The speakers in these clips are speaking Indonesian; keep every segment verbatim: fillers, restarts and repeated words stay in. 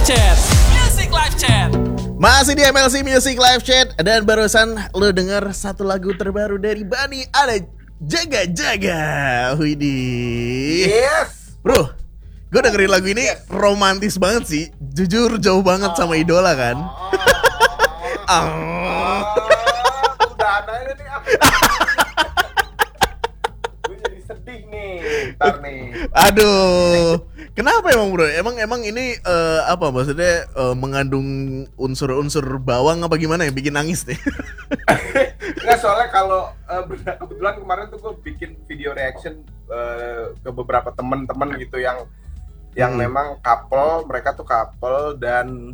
Chat. Music Live Chat. Masih di M L C Music Live Chat. Dan barusan lo denger satu lagu terbaru dari Bani. Ada Jaga Jaga. Widih. Yes. Bro, gue dengerin lagu ini yes. romantis banget sih. Jujur jauh banget sama idola kan. Ah, udah ada ini nih. Gue jadi sedih nih. Ntar nih. Aduh. Kenapa emang bro? Emang emang ini uh, apa maksudnya uh, mengandung unsur-unsur bawang apa gimana yang bikin nangis nih? Nggak, soalnya kalau uh, kebetulan kemarin tuh gue bikin video reaction uh, ke beberapa teman-teman gitu yang yang hmm. memang couple, mereka tuh couple dan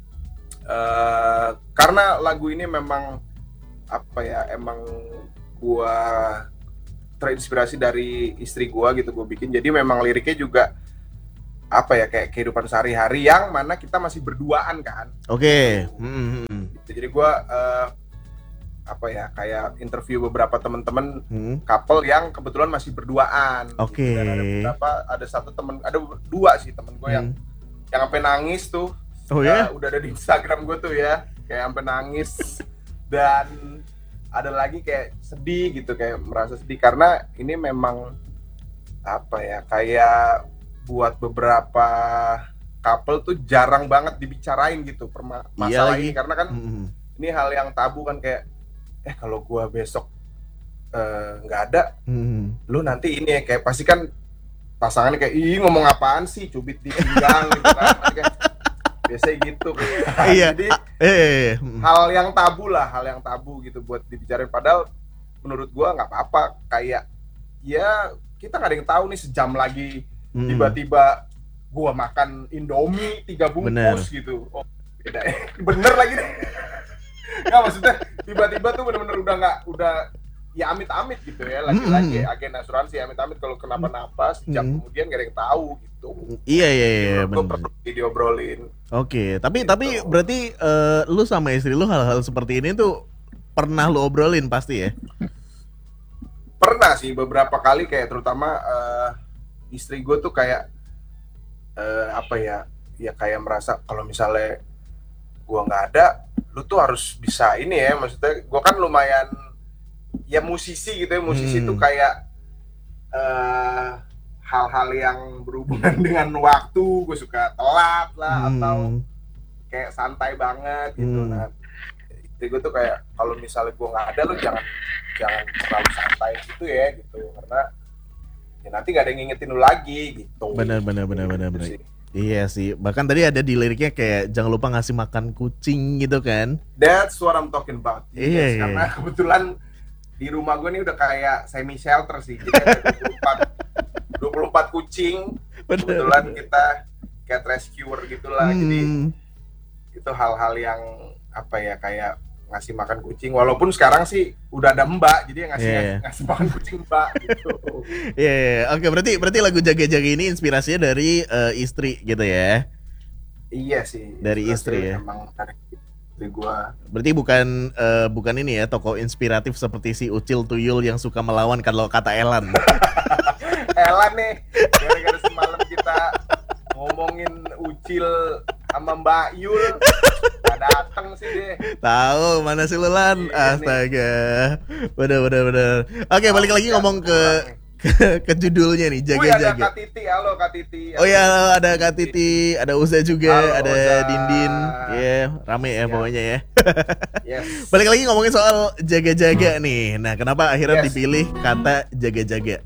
uh, karena lagu ini memang apa ya, emang gue terinspirasi dari istri gue gitu, gue bikin. Jadi memang liriknya juga apa ya, kayak kehidupan sehari-hari yang mana kita masih berduaan kan. Oke. Okay. Mm-hmm. Jadi gue uh, apa ya, kayak interview beberapa teman-teman hmm. couple yang kebetulan masih berduaan. Oke. Okay. Gitu. Dan ada beberapa, ada satu temen, ada dua sih temen gue hmm. yang yang sampai nangis tuh. Oh ya? Yeah? Uh, udah ada di Instagram gue tuh ya, kayak sampai nangis. Dan ada lagi kayak sedih gitu, kayak merasa sedih karena ini memang apa ya, kayak buat beberapa couple tuh jarang banget dibicarain gitu perma- masalah iya ini, karena kan mm-hmm. ini hal yang tabu kan, kayak eh kalau gua besok nggak uh, ada, mm-hmm. lu nanti ini ya, kayak pasti kan pasangannya kayak ih ngomong apaan sih, cubit di pinggang gitu kan, kayak biasanya gitu. Iya. Jadi eh. hal yang tabu lah, hal yang tabu gitu buat dibicarain. Padahal menurut gua nggak apa-apa, kayak ya kita nggak ada yang tahu nih sejam lagi Hmm. tiba-tiba gua makan Indomie tiga bungkus. Bener. Gitu. Oh, beda. Bener lagi deh. Nggak, maksudnya tiba-tiba tuh bener-bener udah nggak, udah ya amit-amit gitu ya, lagi-lagi hmm. agen asuransi amit-amit kalau kenapa-napa sejam hmm. kemudian gak ada yang tahu gitu. Iya iya iya. Itu perlu diobrolin. Oke, okay. tapi gitu. tapi berarti uh, lu sama istri lu hal-hal seperti ini tuh pernah lu obrolin pasti ya? Pernah sih beberapa kali, kayak terutama uh, istri gue tuh kayak uh, apa ya, ya kayak merasa kalau misalnya gue nggak ada, lu tuh harus bisa ini ya, maksudnya gue kan lumayan ya musisi gitu ya, musisi hmm. tuh kayak uh, hal-hal yang berhubungan dengan waktu, gue suka telat lah hmm. atau kayak santai banget gitu. Hmm. Nah, istri gue tuh kayak kalau misalnya gue nggak ada, lu jangan jangan terlalu santai gitu ya gitu, karena ya nanti gak ada yang ngingetin lu lagi gitu. Benar benar benar benar benar. Iya sih. Bahkan tadi ada di liriknya kayak jangan lupa ngasih makan kucing gitu kan. That's what I'm talking about. Iya, yes, iya. Karena kebetulan di rumah gue nih udah kayak semi shelter sih. Jadi ada dua puluh empat kucing. Bener. Kebetulan kita cat rescuer gitulah. Hmm. Jadi itu hal-hal yang apa ya, kayak ngasih makan kucing, walaupun sekarang sih udah ada mbak, jadi yang ngasih yeah. ngasih, ngasih makan kucing mbak gitu. Iya, yeah, yeah. Oke, okay, berarti berarti lagu Jaga Jaga ini inspirasinya dari uh, istri gitu ya? Iya sih. Dari istri ya. Emang dari istri gua. Berarti bukan uh, bukan ini ya, tokoh inspiratif seperti si Ucil Tuyul yang suka melawan kalau kata Elan. Elan nih, gara-gara semalam kita ngomongin Ucil sama Mbak Yul. Datang sih deh. Tahu mana sih lu Lan? Astaga. Bener bener bener. Oke, balik lagi ngomong ke, ke ke judulnya nih, Jaga Jaga. Oh, ada Kak Titi, halo Kak Titi. Oh ya, ada Kak Titi, ada Uza juga, halo, ada Uza. Dindin. Ya, yeah, rame ya, ya pokoknya ya. Yes. Balik lagi ngomongin soal Jaga Jaga hmm. nih. Nah, kenapa akhirnya yes. dipilih kata Jaga Jaga?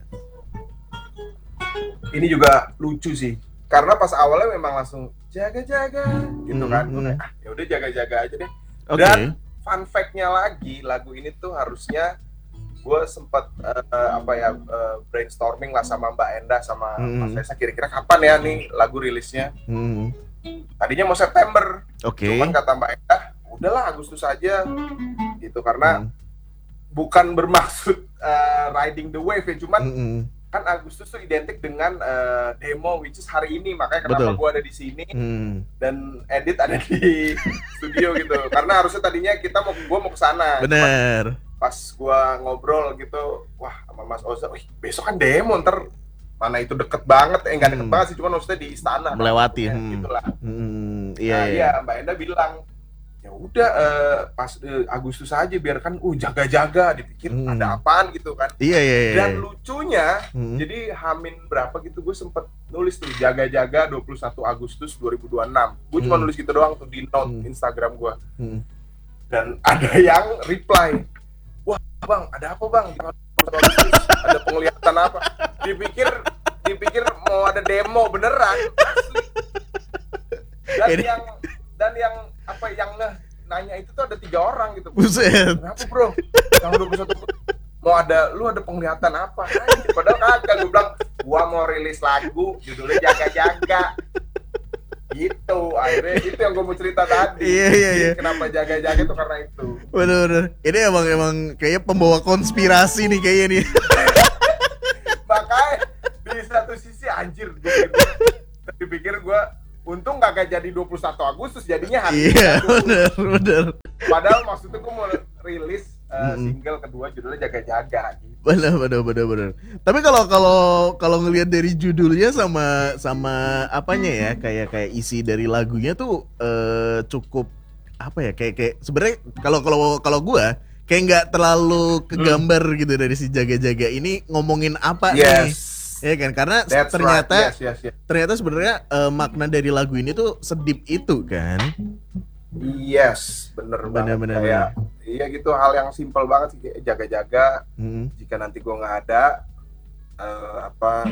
Ini juga lucu sih. Karena pas awalnya memang langsung jaga-jaga gitu hmm, kan, gue kayak ah ya udah jaga-jaga aja deh. Okay. Dan fun fact-nya lagi, lagu ini tuh harusnya gue sempat uh, apa ya uh, brainstorming lah sama Mbak Enda sama hmm. Mas Reza, kira-kira kapan ya nih lagu rilisnya. Hmm. Tadinya mau September, okay. cuman kata Mbak Enda udahlah Agustus aja gitu, karena hmm. bukan bermaksud uh, riding the wave ya, cuman hmm. kan Agustus tuh identik dengan uh, demo, which is hari ini, makanya kenapa gue ada di sini hmm. dan edit ada di studio gitu, karena harusnya tadinya kita mau gue mau kesana. Bener. Pas gue ngobrol gitu, wah sama Mas Oza, wih besok kan demo, ntar mana itu deket banget, eh nggak deket hmm. banget sih, cuma maksudnya di istana melewati kan, hmm. gitulah. Hmm. Iya, Nah, iya. iya Mbak Enda bilang, ya udah eh, pas eh, Agustus aja biarkan uh jaga-jaga, dipikir Hmm. ada apaan gitu kan. Iya, iya, iya. Dan lucunya, Hmm. jadi Hamin berapa gitu gue sempet nulis tuh jaga-jaga dua puluh satu Agustus dua ribu dua puluh enam. Gue cuma Hmm. nulis gitu doang tuh di note Hmm. Instagram gue. Hmm. Dan ada yang reply, wah bang, ada apa bang? Tanggal dua puluh satu Agustus, ada penglihatan apa? Dipikir, dipikir mau ada demo beneran. Asli. Dan Ini- yang, dan yang apa yang nge- nanya itu tuh ada tiga orang gitu. Buset. Kenapa bro? Tanggal dua puluh satu mau ada, lu ada penglihatan apa? Anjir, padahal kagak. Gue bilang, gua mau rilis lagu, judulnya jaga-jaga. Gitu, akhirnya itu yang gue mau cerita tadi. Iya, iya, iya. Jadi kenapa jaga-jaga itu karena itu. Bener-bener. Ini emang emang kayaknya pembawa konspirasi nih kayaknya nih. Makanya di satu sisi anjir, gue dipikir gue untung gak jadi dua puluh satu Agustus, jadinya hari Iya, itu. bener, bener. Padahal maksudnya gue mau rilis uh, Mm-mm. single kedua judulnya jaga-jaga gitu. Bener, bener, bener, bener. Tapi kalau kalau kalau ngelihat dari judulnya sama sama apanya ya, kayak kayak isi dari lagunya tuh eh, cukup apa ya, kayak kayak sebenarnya kalau kalau kalau gua kayak nggak terlalu kegambar gitu dari si jaga-jaga ini ngomongin apa nih. Yes. Ya kan, karena That's ternyata right. Yes, yes, yes. ternyata sebenarnya eh, makna dari lagu ini tuh sedip itu kan. Yes, bener Bener, banget. bener, Kayak, iya gitu, hal yang simpel banget sih, kayak jaga-jaga. Hmm. Jika nanti gue nggak ada, eh, apa,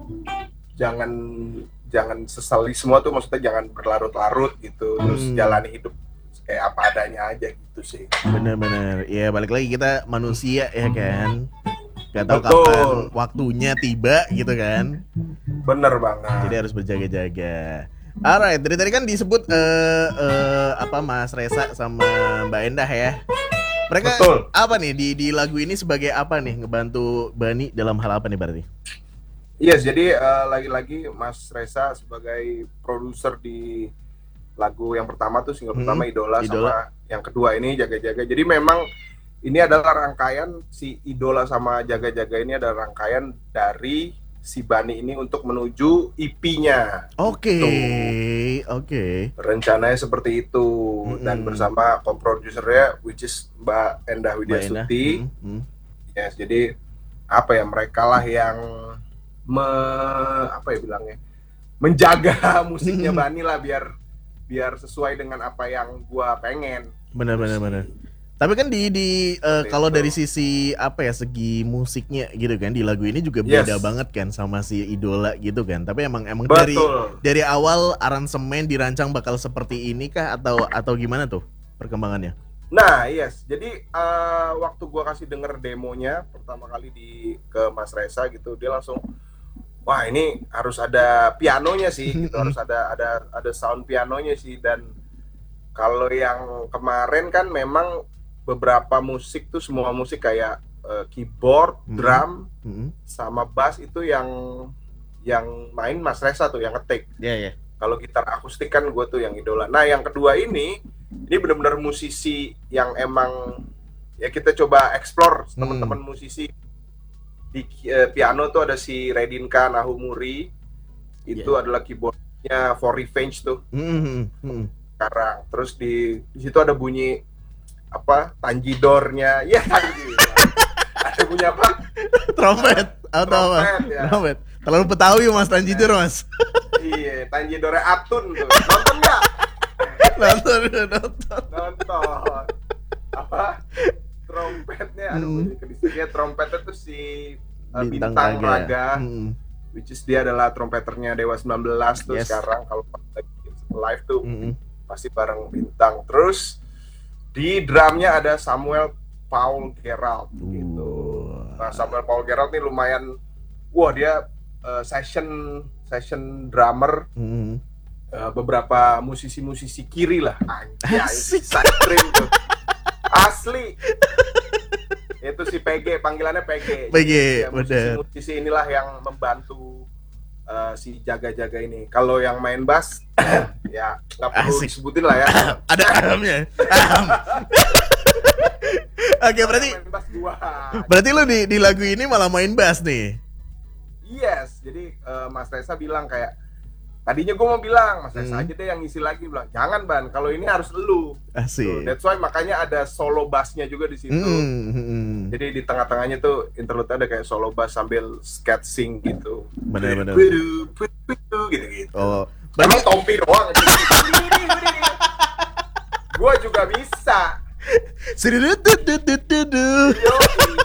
jangan jangan sesali semua tuh, maksudnya jangan berlarut-larut gitu, terus Hmm. jalani hidup kayak apa adanya aja gitu sih. Bener-bener. Ya balik lagi kita manusia ya kan. Gak tahu Betul. kapan waktunya tiba gitu kan. Bener banget. Jadi harus berjaga-jaga. Alright, dari tadi kan disebut eh eh, apa Mas Resa sama Mbak Endah ya. Mereka Betul. apa nih di di lagu ini sebagai apa nih, ngebantu Bani dalam hal apa nih berarti? Yes, jadi eh, lagi-lagi Mas Resa sebagai produser di lagu yang pertama tuh, single Hmm, pertama Idola, Idola. sama yang kedua ini Jaga-Jaga. Jadi memang ini adalah rangkaian, si Idola sama Jaga-Jaga ini adalah rangkaian dari si Bani ini untuk menuju E P-nya. Oke, Gitu. oke. Rencananya seperti itu. Mm-mm. Dan bersama co-producernya which is Mbak Endah Mbak Endah. Widyastuti. Hmm, hmm. Yes, jadi apa ya, mereka lah yang me, apa ya bilangnya, menjaga musiknya Hmm. Bani lah biar biar sesuai dengan apa yang gua pengen. Bener, bener, Gitu bener. sih. Tapi kan di di eh, Seperti kalau itu. dari sisi apa ya, segi musiknya gitu kan, di lagu ini juga Yes. beda banget kan sama si Idola gitu kan. Tapi emang emang dari Betul. dari awal aransemen dirancang bakal seperti ini kah atau atau gimana tuh perkembangannya? Nah, yes. Jadi eh, waktu gua kasih denger demonya pertama kali di ke Mas Resa gitu, dia langsung, wah ini harus ada pianonya sih, gitu. Harus ada ada ada sound pianonya sih. Dan kalau yang kemarin kan memang beberapa musik tuh, semua musik kayak eh, keyboard, Hmm. drum, Hmm. sama bass itu yang yang main Mas Resa tuh, yang ngetik. Ya ya. Kalau gitar akustik kan gue tuh yang Idola. Nah yang kedua ini, ini benar-benar musisi yang emang ya kita coba explore Hmm. teman-teman musisi. Di eh, piano tuh ada si Redinka Nahumuri, itu Yeah. adalah keyboardnya For Revenge tuh Hmm, hmm, hmm. sekarang. Terus di di situ ada bunyi apa, tanjidornya, ya tanjidor. Ada bunyi apa? Trompet atau apa? Trompet, ya. Trompet. Terlalu Betawi Mas Tanjidor Mas. Iya, tanjidornya Atun tuh. Nonton nggak? Nonton, nonton. Nonton. Apa? Trompetnya, aduh, Hmm. bunyi kedisinya trompetnya tuh si uh, Bintang Bintang, Raga. Raga, Hmm, which is dia adalah trompeternya Dewa sembilan belas tuh. Yes. Sekarang kalau lagi live tuh hmm, hmm. pasti bareng Bintang. Terus di drumnya ada Samuel Paul Gerald gitu. Uh. Nah, Samuel Paul Gerald nih lumayan, wah dia uh, session session drummer Hmm. uh, beberapa musisi-musisi kiri lah. Anjay, Asik. side dream tuh. Asli. Itu si P G, panggilannya P G. P G, Ya, bener. musisi-musisi inilah yang membantu uh, si jaga-jaga ini. Kalau yang main bass, ya nggak perlu Asik. disebutin lah ya. Ada ahamnya. Aham. Oke, berarti Yang main bass gua. berarti lu di di lagu ini malah main bass nih. Yes, jadi uh, Mas Resa bilang kayak, tadinya gue mau bilang Mas Reza Hmm. aja deh yang ngisi lagi, bilang jangan Ban, kalau ini harus lu. Asik. Tuh, that's why makanya ada solo bassnya juga di situ. Hmm, hmm, hmm. Jadi di tengah-tengahnya tuh interlude ada kayak solo bass sambil sketching gitu. Bener-bener. Pidu, pidu, pidu, gitu-gitu. Oh, Emang berarti Tompi doang. Gue juga bisa. Sidudududududu. Yoi.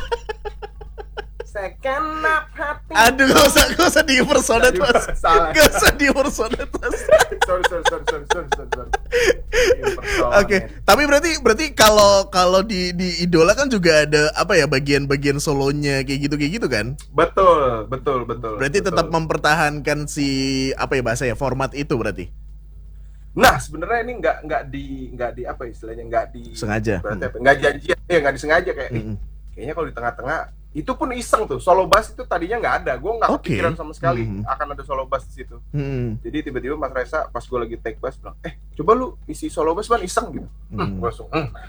Segenap hati. Aduh, gak usah, gak usah di-impersonate, Mas. Salah. Gak usah di-impersonate, Mas. Sorry, sorry, sorry, sorry, sorry, sorry, sorry. Oke, tapi berarti berarti kalau kalau di di Idola kan juga ada apa ya bagian-bagian solonya kayak gitu kayak gitu kan? Betul, betul, betul. Berarti betul. tetap mempertahankan si apa ya bahasa ya format itu berarti. Nah, sebenarnya ini nggak nggak di nggak di apa istilahnya nggak di Sengaja. berarti Hmm. apa? Nggak janjian, ya nggak disengaja kayak ih, Mm-mm. kayaknya kalau di tengah-tengah itu pun iseng tuh solo bass itu tadinya nggak ada, gue nggak Oke. kepikiran sama sekali Hmm. akan ada solo bass di situ. Hmm. Jadi tiba-tiba Mas Reza pas gue lagi take bass bilang, eh coba lu isi solo bass Ban iseng gitu. Hmm, Hmm. gue langsung, hmm,